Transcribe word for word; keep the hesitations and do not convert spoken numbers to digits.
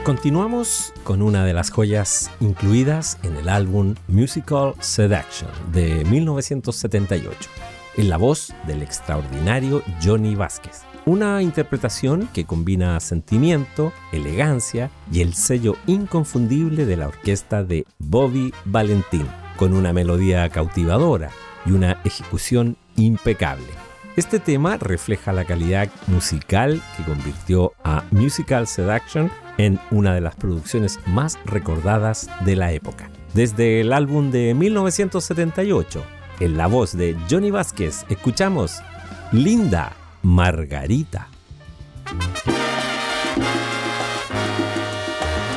Continuamos con una de las joyas incluidas en el álbum Musical Seduction de mil novecientos setenta y ocho, en la voz del extraordinario Johnny Vázquez. Una interpretación que combina sentimiento, elegancia y el sello inconfundible de la orquesta de Bobby Valentín, con una melodía cautivadora y una ejecución impecable. Este tema refleja la calidad musical que convirtió a Musical Seduction en una de las producciones más recordadas de la época. Desde el álbum de mil novecientos setenta y ocho, en la voz de Johnny Vázquez, escuchamos Linda Margarita.